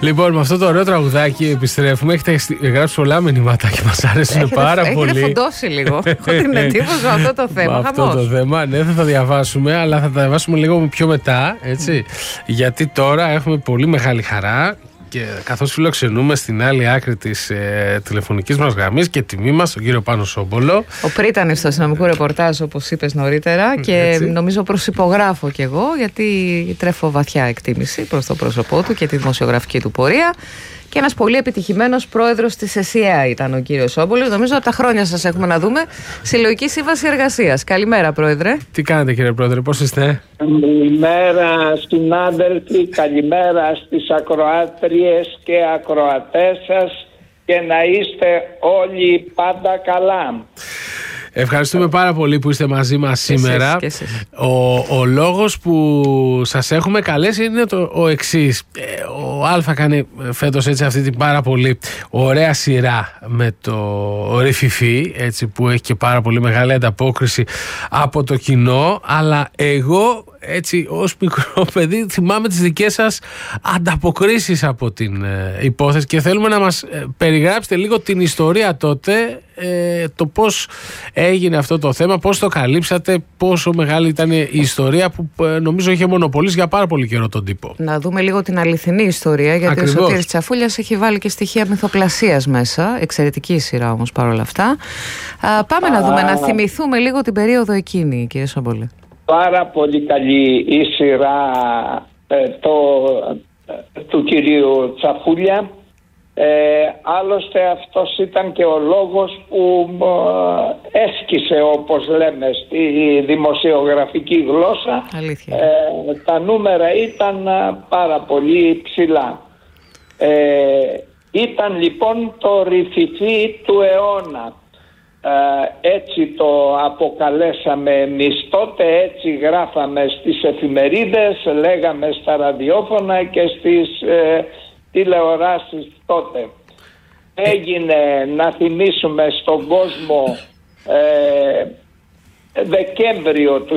Λοιπόν, με αυτό το ωραίο τραγουδάκι επιστρέφουμε. Έχετε γράψει πολλά μηνύματα και μας άρεσαν πάρα πολύ. Έχετε φοντώσει λίγο. Έχω την εντύπωση με αυτό το θέμα. Με αυτό το θέμα, ναι, θα τα διαβάσουμε, αλλά θα τα διαβάσουμε λίγο πιο μετά, έτσι. Γιατί τώρα έχουμε πολύ μεγάλη χαρά. Και καθώς φιλοξενούμε στην άλλη άκρη της τηλεφωνικής μας γραμμής και τιμή μας, τον κύριο Πάνο Σόμπολο. Ο πρίτανης στο αστυνομικό ρεπορτάζ, όπως είπες νωρίτερα, και έτσι. Νομίζω προσυπογράφω κι εγώ, γιατί τρέφω βαθιά εκτίμηση προς το πρόσωπό του και τη δημοσιογραφική του πορεία. Και ένας πολύ επιτυχημένος πρόεδρος της ΕΣΥΑ ήταν ο κύριος Σόμπολος. Νομίζω από τα χρόνια σας έχουμε να δούμε. Συλλογική Σύμβαση Εργασίας. Καλημέρα, Πρόεδρε. Τι κάνετε, κύριε Πρόεδρε, πώς είστε? Καλημέρα συνάδελφοι, καλημέρα στις ακροάτριες και ακροατές σας και να είστε όλοι πάντα καλά. Ευχαριστούμε πάρα πολύ που είστε μαζί μας σήμερα. Ο λόγος που σας έχουμε καλέσει είναι ο εξής. Ο Αλφα κάνει φέτος έτσι αυτή την πάρα πολύ ωραία σειρά με το Ρηφιφί, έτσι, που έχει και πάρα πολύ μεγάλη ανταπόκριση από το κοινό, αλλά εγώ έτσι ως μικρό παιδί θυμάμαι τις δικές σας ανταποκρίσεις από την υπόθεση και θέλουμε να μας περιγράψετε λίγο την ιστορία τότε, το πώς έγινε αυτό το θέμα, πώς το καλύψατε, πόσο μεγάλη ήταν η ιστορία που νομίζω είχε μονοπολίσει για πάρα πολύ καιρό τον τύπο. Να δούμε λίγο την αληθινή ιστορία, γιατί ακριβώς. Ο Σωτήρης Τσαφούλιας έχει βάλει και στοιχεία μυθοπλασίας μέσα, εξαιρετική σειρά όμως παρόλα αυτά. Πάμε να δούμε, να θυμηθούμε λίγο την περίοδο εκείνη, κύριε Σόμπολε. Πάρα πολύ καλή η σειρά του κυρίου Τσαφούλια. Άλλωστε αυτός ήταν και ο λόγος που έσκησε, όπως λέμε στη δημοσιογραφική γλώσσα. Τα νούμερα ήταν πάρα πολύ ψηλά. Ήταν λοιπόν το Ρηφιφί του αιώνα. Έτσι το αποκαλέσαμε εμείς τότε, έτσι γράφαμε στις εφημερίδες, λέγαμε στα ραδιόφωνα και στις τηλεοράσεις τότε. Έγινε, να θυμίσουμε στον κόσμο, Δεκέμβριο του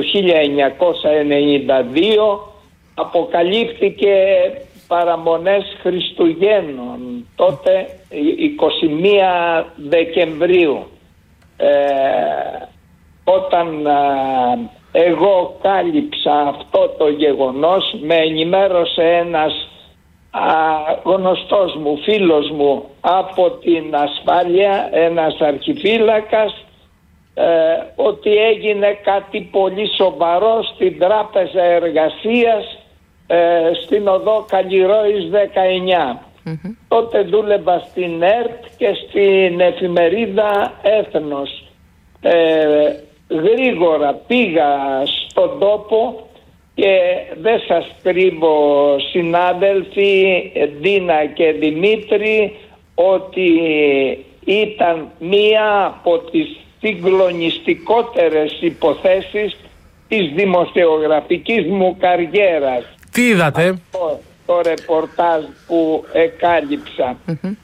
1992 αποκαλύφθηκε παραμονές Χριστουγέννων, τότε 21 Δεκεμβρίου. Όταν εγώ κάλυψα αυτό το γεγονός, με ενημέρωσε ένας γνωστός μου, φίλος μου από την ασφάλεια, ένας αρχιφύλακας, ότι έγινε κάτι πολύ σοβαρό στην Τράπεζα Εργασίας στην οδό Καλλιρόης 19. Τότε δούλευα στην ΕΡΤ και στην εφημερίδα Έθνος. Γρήγορα πήγα στον τόπο και δεν σας κρύβω, συνάδελφοι Ντίνα και Δημήτρη, ότι ήταν μία από τις συγκλονιστικότερες υποθέσεις της δημοσιογραφικής μου καριέρας. Τι είδατε? Το ρεπορτάζ που εκάλυψα.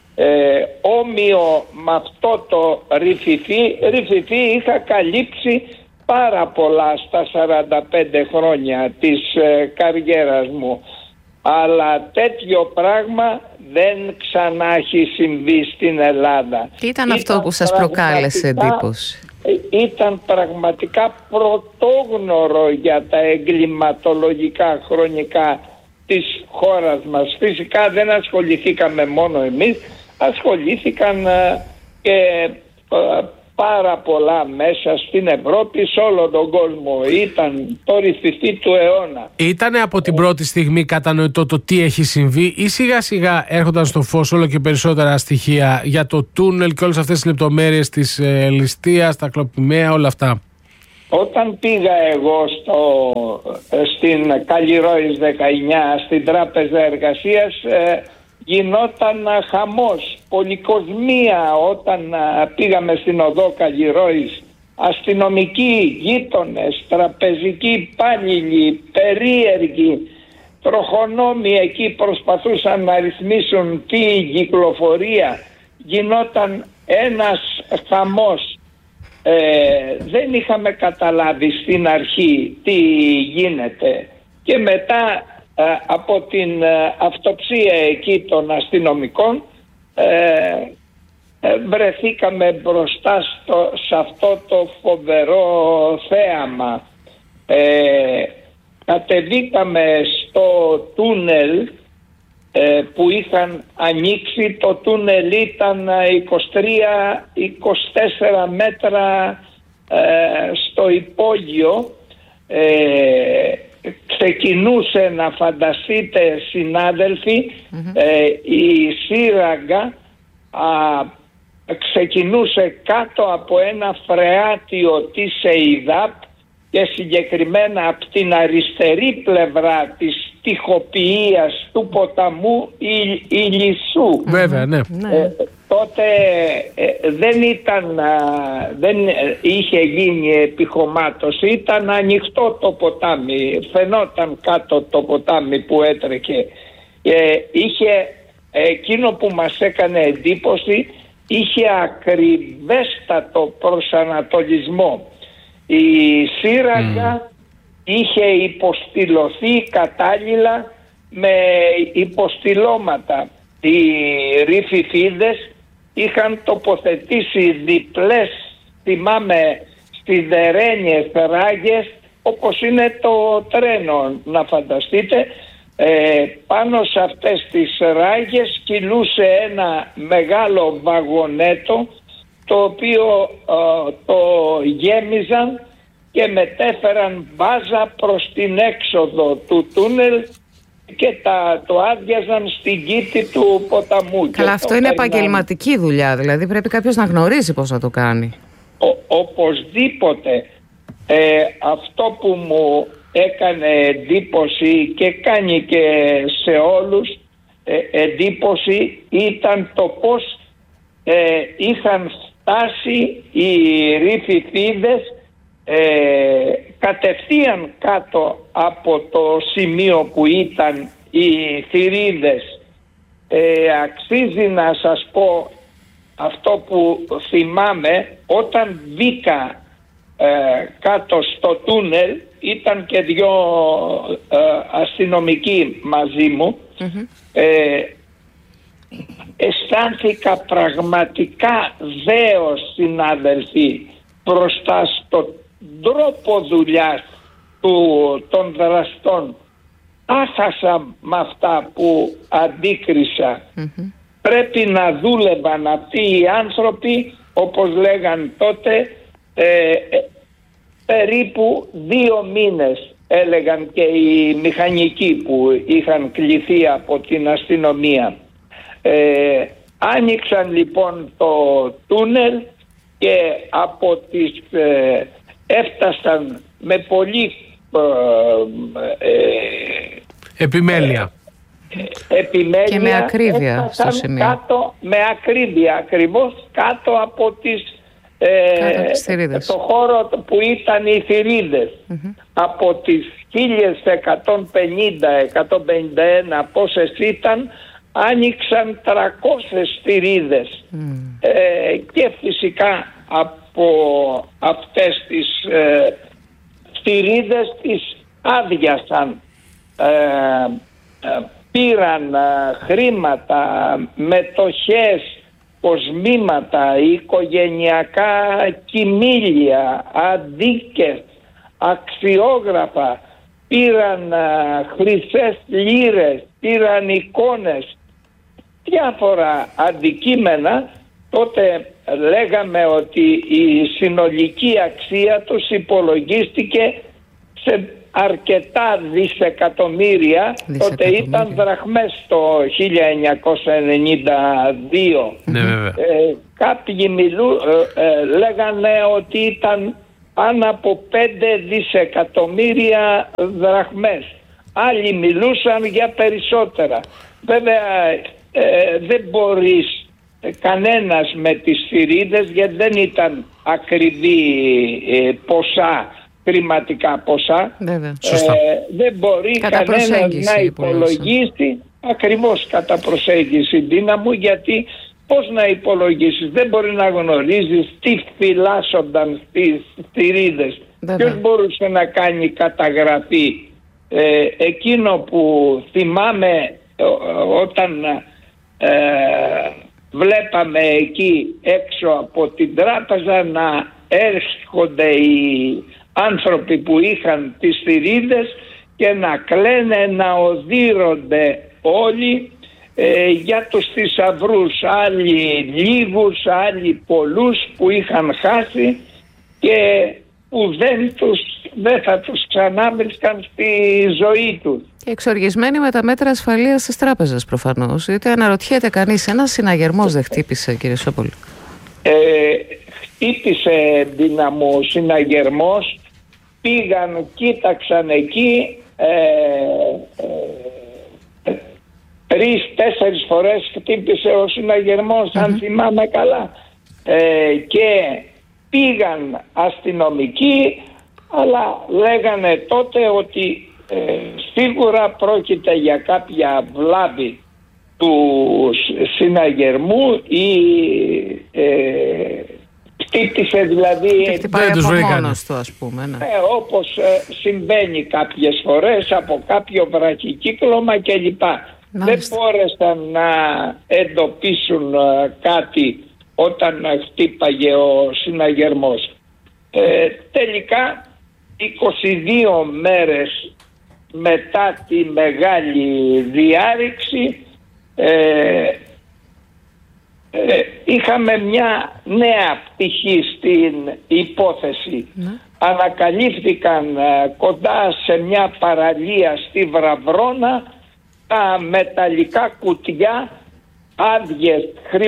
Όμοιο με αυτό το Ρηφιφί είχα καλύψει πάρα πολλά στα 45 χρόνια της καριέρας μου, αλλά τέτοιο πράγμα δεν ξανά έχει συμβεί στην Ελλάδα. Τι ήταν αυτό που σας προκάλεσε εντύπωση? Ήταν πραγματικά πρωτόγνωρο για τα εγκληματολογικά χρονικά της χώρας μας. Φυσικά δεν ασχοληθήκαμε μόνο εμείς, ασχολήθηκαν και πάρα πολλά μέσα στην Ευρώπη, σε όλο τον κόσμο. Ήταν το Ρηφιφί του αιώνα. Ήτανε από την πρώτη στιγμή κατανοητό το τι έχει συμβεί, ή σιγά σιγά έρχονταν στο φως όλο και περισσότερα στοιχεία για το τούνελ και όλες αυτές τις λεπτομέρειες της ληστείας, τα κλοπημαία, όλα αυτά? Όταν πήγα εγώ στην Καλλιρόης 19, στην Τράπεζα Εργασίας, γινόταν χαμός, πολυκοσμία. Όταν πήγαμε στην οδό Καλλιρόης, αστυνομικοί, γείτονες, τραπεζικοί υπάλληλοι, περίεργοι, τροχονόμοι εκεί προσπαθούσαν να ρυθμίσουν τη κυκλοφορία. Γινόταν ένας χαμός. Δεν είχαμε καταλάβει στην αρχή τι γίνεται και μετά από την αυτοψία εκεί των αστυνομικών βρεθήκαμε μπροστά σε αυτό το φοβερό θέαμα. Κατεβήκαμε στο τούνελ που είχαν ανοίξει. Το τούνελ ήταν 23-24 μέτρα στο υπόγειο. Ξεκινούσε, να φανταστείτε συνάδελφοι, η σύραγγα ξεκινούσε κάτω από ένα φρεάτιο της ΕΙΔΑΠ και συγκεκριμένα από την αριστερή πλευρά της τοιχοποιίας του ποταμού Ηλισσού. Βέβαια, ναι. Τότε δεν είχε γίνει επιχωμάτωση, ήταν ανοιχτό το ποτάμι, φαινόταν κάτω το ποτάμι που έτρεχε. Είχε, εκείνο που μας έκανε εντύπωση, είχε ακριβέστατο προσανατολισμό. Η σύραγγα είχε υποστηλωθεί κατάλληλα με υποστηλώματα. Οι ρηφιφίδες είχαν τοποθετήσει διπλές, θυμάμαι, σιδερένιες ράγες, όπως είναι το τρένο, να φανταστείτε. Πάνω σε αυτές τις ράγες κυλούσε ένα μεγάλο βαγονέτο, το οποίο το γέμιζαν και μετέφεραν μπάζα προς την έξοδο του τούνελ και το άδειαζαν στην κήτη του ποταμού. Καλά, αυτό είναι επαγγελματική δουλειά, δηλαδή πρέπει κάποιος να γνωρίζει πώς να το κάνει. Οπωσδήποτε. Αυτό που μου έκανε εντύπωση και κάνει και σε όλους εντύπωση ήταν το πώς είχαν φτάσει οι ρηφιφίδες κατευθείαν κάτω από το σημείο που ήταν οι θηρίδες. Αξίζει να σας πω αυτό που θυμάμαι. Όταν μπήκα κάτω στο τούνελ, ήταν και δυο αστυνομικοί μαζί μου. Αισθάνθηκα πραγματικά δέος, συνάδελφοι, μπροστά στον τρόπο δουλειάς των δραστών. Άχασα με αυτά που αντίκρισα. Πρέπει να δούλευαν αυτοί οι άνθρωποι, όπως λέγαν τότε, περίπου 2 μήνες, έλεγαν και οι μηχανικοί που είχαν κληθεί από την αστυνομία. Άνοιξαν λοιπόν το τούνελ και από τις έφτασαν με πολύ επιμέλεια και με ακρίβεια στο σημείο. Κάτω, με ακρίβεια ακριβώς κάτω από τις το χώρο που ήταν οι θηρίδες. Από τις 1150-151 πόσες ήταν, άνοιξαν 300 θηρίδες. Και φυσικά από αυτές τις θηρίδες τις άδειασαν. Πήραν χρήματα, μετοχές, κοσμήματα, οικογενειακά κοιμήλια, αντίκες, αξιόγραφα, πήραν χρυσές λίρες, πήραν εικόνες, διάφορα αντικείμενα. Τότε λέγαμε ότι η συνολική αξία τους υπολογίστηκε σε αρκετά δισεκατομμύρια. Τότε ήταν δραχμές το 1992. Κάποιοι λέγανε ότι ήταν πάνω από 5 δισεκατομμύρια δραχμές. Άλλοι μιλούσαν για περισσότερα. Βέβαια δεν μπορείς κανένας με τις θηρίδες, γιατί δεν ήταν ακριβή ποσά, χρηματικά ποσά. Δεν μπορεί κανένας να υπολογίσει ακριβώς κατά προσέγγιση, Ντίνα μου, γιατί πώς να υπολογίσεις, δεν μπορεί να γνωρίζεις τι φυλάσσονταν στις θηρίδες. Ποιος μπορούσε να κάνει καταγραφή εκείνο που θυμάμαι όταν βλέπαμε εκεί έξω από την τράπεζα να έρχονται οι άνθρωποι που είχαν τις θηρίδες και να κλαίνε, να οδύρονται όλοι για τους θησαυρούς, άλλοι λίγους, άλλοι πολλούς που είχαν χάσει και που δεν θα τους ξανάβρισκαν στη ζωή τους. Και εξοργισμένοι με τα μέτρα ασφαλείας της τράπεζας προφανώς. Γιατί αναρωτιέται κανείς, ένας συναγερμός δεν χτύπησε, κύριε Σόμπολη? Χτύπησε δύναμο συναγερμός, πήγαν, κοίταξαν εκεί 3-4 φορές χτύπησε ο συναγερμός, αν θυμάμαι καλά, και πήγαν αστυνομικοί, αλλά λέγανε τότε ότι σίγουρα πρόκειται για κάποια βλάβη του συναγερμού ή χτύπησε δηλαδή. Και χτυπάει από μόνος του, ας πούμε. Ναι. Όπως συμβαίνει κάποιες φορές από κάποιο βραχικύκλωμα κλπ. Δεν μπόρεσαν να εντοπίσουν κάτι όταν χτύπαγε ο συναγερμός. Τελικά 22 μέρες μετά τη μεγάλη διάρρηξη είχαμε μια νέα πτυχή στην υπόθεση. Ανακαλύφθηκαν κοντά σε μια παραλία στη Βραβρώνα τα μεταλλικά κουτιά, άδειες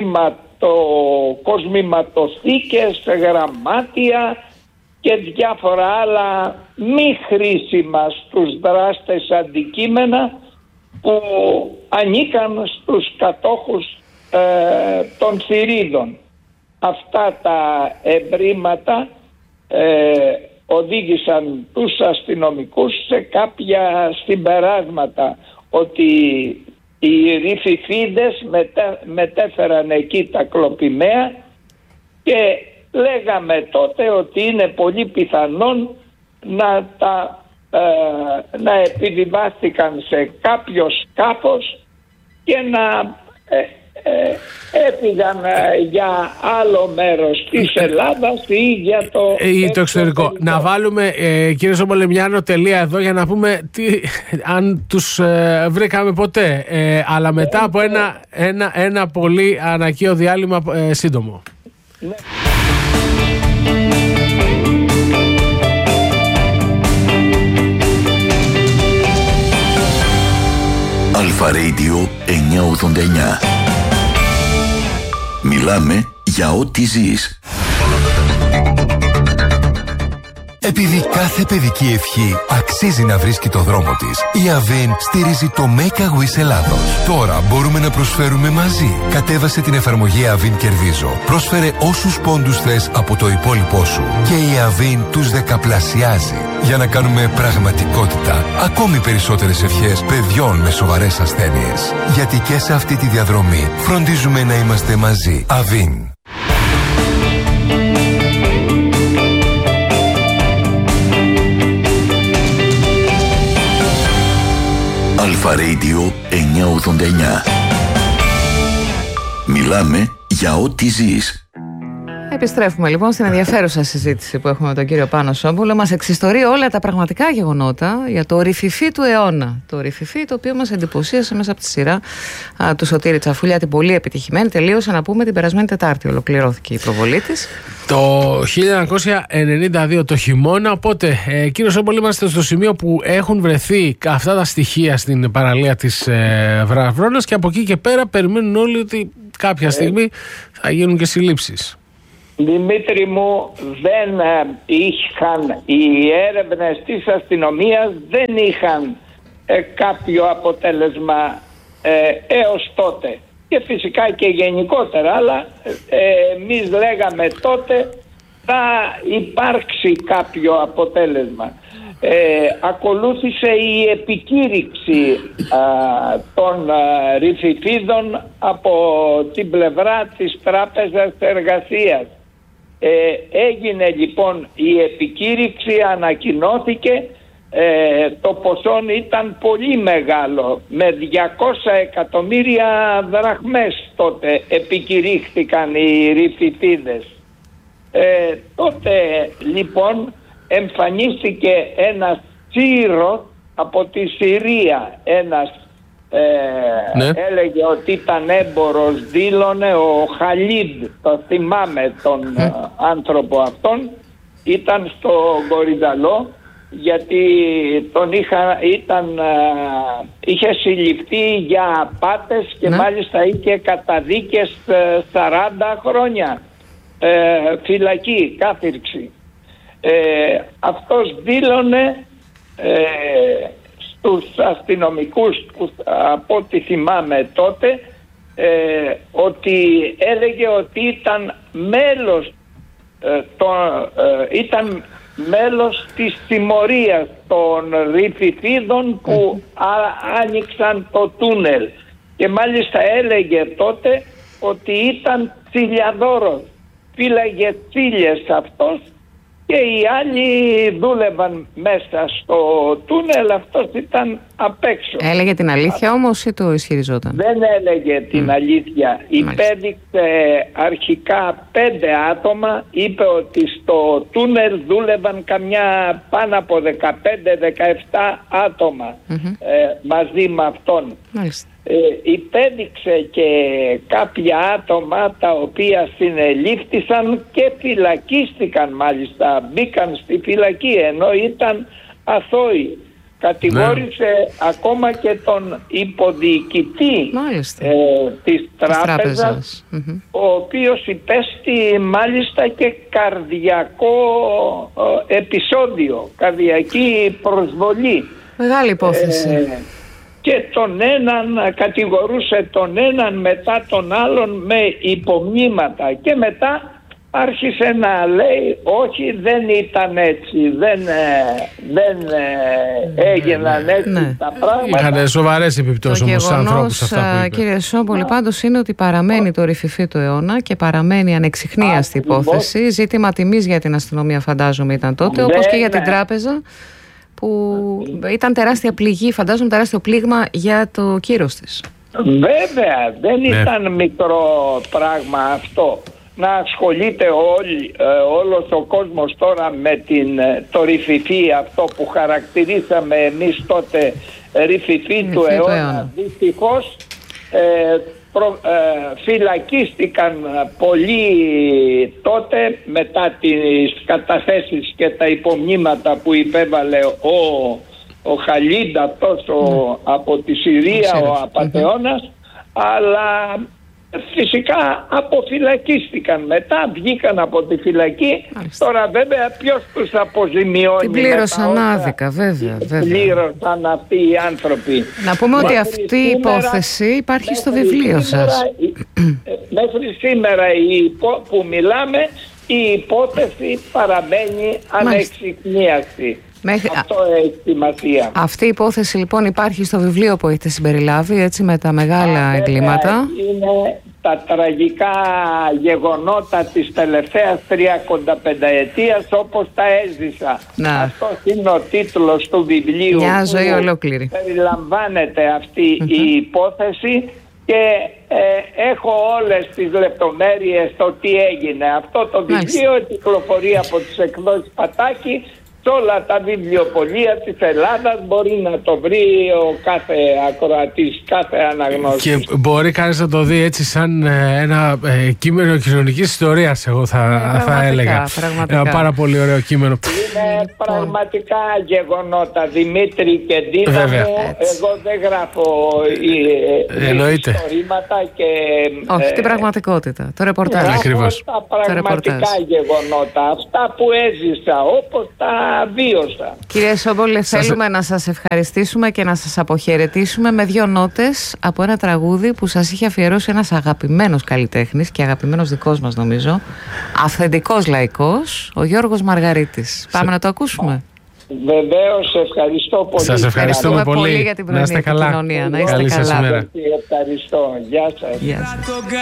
χρηματοκοσμηματοθήκες, γραμμάτια και διάφορα άλλα μη χρήσιμα στους δράστες αντικείμενα που ανήκαν στους κατόχους των θηρίδων. Αυτά τα ευρήματα οδήγησαν τους αστυνομικούς σε κάποια συμπεράσματα, ότι οι ρηφιφίδες μετέφεραν εκεί τα κλοπημαία και λέγαμε τότε ότι είναι πολύ πιθανόν να επιβιβάστηκαν σε κάποιο σκάφος και να έφυγαν για άλλο μέρος της Ελλάδας ή για το εξωτερικό. Να βάλουμε, κύριε Σομπολεμιάνο, τελεία εδώ για να πούμε αν τους βρήκαμε ποτέ, αλλά μετά από ένα πολύ ανακαίο διάλειμμα σύντομο. Ναι. Αλφα Radio 989. Μιλάμε για ό,τι ζεις. Επειδή κάθε παιδική ευχή αξίζει να βρίσκει το δρόμο της, η Avin στηρίζει το Make a Wish Ελλάδος. Τώρα μπορούμε να προσφέρουμε μαζί. Κατέβασε την εφαρμογή Avin Κερδίζω. Πρόσφερε όσους πόντους θες από το υπόλοιπό σου και η Avin τους δεκαπλασιάζει. Για να κάνουμε πραγματικότητα ακόμη περισσότερες ευχές παιδιών με σοβαρές ασθένειες. Γιατί και σε αυτή τη διαδρομή φροντίζουμε να είμαστε μαζί. Avin. Αλφα Radio 989. Μιλάμε για ό,τι ζεις. Επιστρέφουμε λοιπόν στην ενδιαφέρουσα συζήτηση που έχουμε με τον κύριο Πάνο Σόμπολο. Μας εξιστορεί όλα τα πραγματικά γεγονότα για το ρηφιφί του αιώνα. Το ρηφιφί το οποίο μας εντυπωσίασε μέσα από τη σειρά του Σωτήρη Τσαφούλια, την πολύ επιτυχημένη. Τελείωσε να πούμε την περασμένη Τετάρτη. Ολοκληρώθηκε η προβολή της. Το 1992 το χειμώνα. Οπότε, κύριο Σόμπολο, είμαστε στο σημείο που έχουν βρεθεί αυτά τα στοιχεία στην παραλία της Βραβρώνας και από εκεί και πέρα περιμένουν όλοι ότι κάποια στιγμή θα γίνουν και συλλήψεις. Δημήτρη μου, δεν είχαν οι έρευνες της αστυνομίας, δεν είχαν κάποιο αποτέλεσμα έως τότε και φυσικά και γενικότερα, αλλά εμείς λέγαμε τότε θα υπάρξει κάποιο αποτέλεσμα. Ακολούθησε η επικήρυξη των ρηφιφίδων από την πλευρά της Τράπεζας Εργασίας. Έγινε λοιπόν η επικήρυξη, ανακοινώθηκε το ποσό ήταν πολύ μεγάλο, με 200 εκατομμύρια δραχμές τότε επικηρύχθηκαν οι Ρυφηθίδες. Τότε λοιπόν εμφανίστηκε ένας Σύρος από τη Συρία, ένας έλεγε ότι ήταν έμπορος, δήλωνε ο Χαλίδ, το θυμάμαι τον άνθρωπο αυτόν, ήταν στο Κορυδαλό, γιατί είχε συλληφθεί για απάτες και μάλιστα είχε καταδίκες 40 χρόνια φυλακή, κάθυρξη. Αυτός δήλωνε στους αστυνομικούς που από ό,τι θυμάμαι τότε ότι έλεγε ότι ήταν μέλος της συμμορίας των Ρυφηθίδων που άνοιξαν το τούνελ, και μάλιστα έλεγε τότε ότι ήταν τσιλιαδόρος, φύλαγε τσίλιες αυτός και οι άλλοι δούλευαν μέσα στο τούνελ, αυτός ήταν απ' έξω. Έλεγε την αλήθεια όμως ή το ισχυριζόταν? Δεν έλεγε την αλήθεια. Υπέδειξε αρχικά 5 άτομα, είπε ότι στο τούνελ δούλευαν καμιά πάνω από 15-17 άτομα μαζί με αυτόν. Υπέδειξε και κάποια άτομα τα οποία συνελήφθησαν και φυλακίστηκαν, μάλιστα μπήκαν στη φυλακή ενώ ήταν αθώοι. Κατηγόρησε ακόμα και τον υποδιοικητή της τράπεζας, ο οποίος υπέστη μάλιστα και καρδιακό επεισόδιο, καρδιακή προσβολή. Μεγάλη υπόθεση. Και τον έναν κατηγορούσε τον έναν μετά τον άλλον με υπομνήματα, και μετά άρχισε να λέει όχι, δεν ήταν έτσι, δεν έγιναν έτσι τα πράγματα. Είχαν σοβαρές επιπτώσεις όμως στους ανθρώπους αυτά που είπε. Κύριε Σόμπολη, πάντως είναι ότι παραμένει το ρυφιφί του αιώνα και παραμένει ανεξιχνίαστη υπόθεση. Ζήτημα τιμής για την αστυνομία φαντάζομαι ήταν τότε, όπως και για την τράπεζα, που ήταν τεράστια πληγή, φαντάζομαι τεράστιο πλήγμα για το κύρος της. Βέβαια, δεν ήταν μικρό πράγμα αυτό. Να ασχολείται όλος ο κόσμος τώρα με το ρυφιφί αυτό που χαρακτηρίσαμε εμείς τότε ρυφιφί του αιώνα. Δυστυχώς φυλακίστηκαν πολλοί τότε μετά τις καταθέσεις και τα υπομνήματα που υπέβαλε ο Χαλίντ αυτός από τη Συρία, ο απατεώνας, αλλά φυσικά αποφυλακίστηκαν μετά, βγήκαν από τη φυλακή. Τώρα βέβαια ποιος τους αποζημιώνει? Την πλήρωσαν άδικα, βέβαια. Πλήρωσαν αυτοί οι άνθρωποι. Να πούμε ότι αυτή η υπόθεση υπάρχει στο βιβλίο σας. Μέχρι σήμερα που μιλάμε, η υπόθεση παραμένει ανεξιχνίαστη. Αυτό έχει σημασία. Αυτή η υπόθεση λοιπόν υπάρχει στο βιβλίο που έχετε συμπεριλάβει, έτσι, με τα μεγάλα εγκλήματα. Είναι τα τραγικά γεγονότα της τελευταίας 35ετίας όπως τα έζησα. Αυτός είναι ο τίτλος του βιβλίου. Μια ζωή ολόκληρη. Περιλαμβάνεται αυτή η υπόθεση και έχω όλες τις λεπτομέρειες το τι έγινε. Αυτό το βιβλίο κυκλοφορεί από τις εκδόσεις Πατάκη. Σε όλα τα βιβλιοπωλεία της Ελλάδας μπορεί να το βρει ο κάθε ακροατής, κάθε αναγνώστης. Και μπορεί κανείς να το δει έτσι σαν ένα κείμενο κοινωνικής ιστορίας, εγώ θα έλεγα. Ένα πάρα πολύ ωραίο κείμενο. Είναι πραγματικά γεγονότα, Δημήτρη και Ντίνα μου. Εγώ δεν γράφω ιστορήματα και... Όχι, την πραγματικότητα, το ρεπορτάζ. Ακριβώς. Τα πραγματικά γεγονότα, αυτά που έζησα, όπως τα βίωσα. Κύριε Σόμπολε, θέλουμε να σας ευχαριστήσουμε και να σας αποχαιρετήσουμε με 2 νότες από ένα τραγούδι που σας είχε αφιερώσει ένας αγαπημένος καλλιτέχνης και αγαπημένος δικός μας, νομίζω, αυθεντικός λαϊκός, ο Γιώργος Μαργαρίτης. Πάμε να το ακούσουμε. Βεβαίως, ευχαριστώ πολύ. Σας ευχαριστούμε πολύ για την πρωινή επικοινωνία. Να είστε καλά. Ευχαριστώ. Γεια σας.